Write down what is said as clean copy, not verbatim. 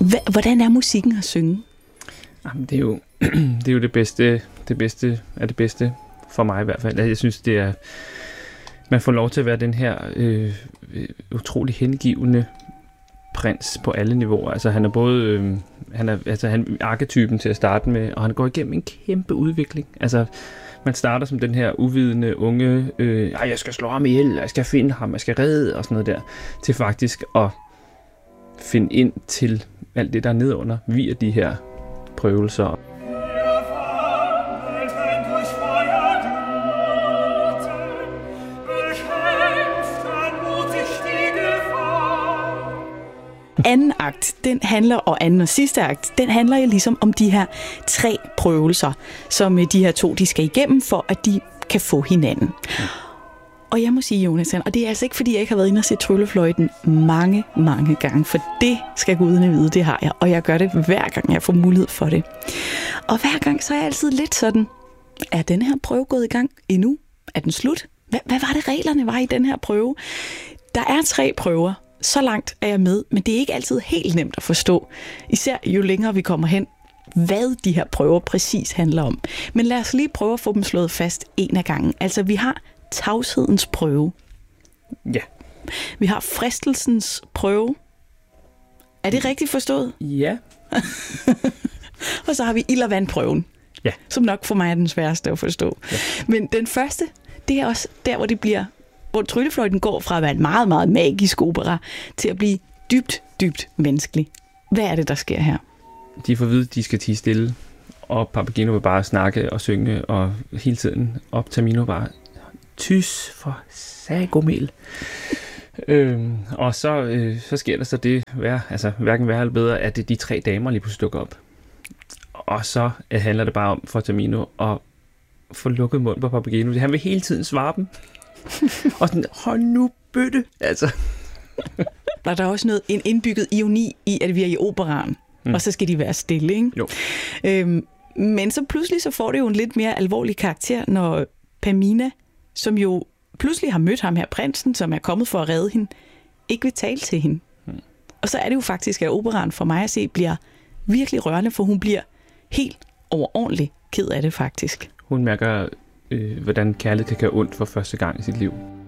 Hvordan er musikken at synge? Jamen, det er jo det bedste for mig i hvert fald. Jeg synes, det er, man får lov til at være den her utrolig hengivende prins på alle niveauer. Altså han er både han er arketypen til at starte med, og han går igennem en kæmpe udvikling. Altså man starter som den her uvidende unge, jeg skal slå ham ihjel, jeg skal finde ham, jeg skal redde og sådan noget der, til faktisk at finde ind til alt det der er nedunder via de her prøvelser. Anden akt, den handler, og anden og sidste akt, den handler jo ligesom om de her 3 prøvelser, som de her 2, de skal igennem, for at de kan få hinanden. Og jeg må sige, Jonathan, og det er altså ikke, fordi jeg ikke har været inde og se Tryllefløjten mange, mange gange, for det skal gudene vide, det har jeg, og jeg gør det hver gang, jeg får mulighed for det. Og hver gang, så er jeg altid lidt sådan, er den her prøve gået i gang endnu? Er den slut? Hvad var det, reglerne var i den her prøve? Der er 3 prøver. Så langt er jeg med, men det er ikke altid helt nemt at forstå. Især jo længere vi kommer hen, hvad de her prøver præcis handler om. Men lad os lige prøve at få dem slået fast en af gangen. Altså, vi har tavshedens prøve. Ja. Vi har fristelsens prøve. Er det rigtigt forstået? Ja. Og så har vi ild- og vandprøven. Ja. Som nok for mig er den sværeste at forstå. Ja. Men den første, det er også der, hvor Tryllefløjten går fra at være en meget, meget magisk opera, til at blive dybt, dybt menneskelig. Hvad er det, der sker her? De får at vide, at de skal tie stille, og Papageno vil bare snakke og synge, og hele tiden op Tamino bare, tys for sagomel. Og så sker der så det, hverken værre eller bedre, at det de 3 damer lige pludselig dukker op. Og så handler det bare om for Tamino at få lukket mund på Papageno. Han vil hele tiden svare dem. Og sådan, hold nu bøtte, altså. Der er også en indbygget ironi i, at vi er i operaen, og så skal de være stille, ikke? Jo. Men så pludselig så får det jo en lidt mere alvorlig karakter, når Pamina, som jo pludselig har mødt ham her, prinsen, som er kommet for at redde hende, ikke vil tale til hende. Og så er det jo faktisk, at operaen for mig at se bliver virkelig rørende, for hun bliver helt overordentligt ked af det faktisk. Hun mærker, hvordan kærlighed kan gøre ondt for første gang i sit liv.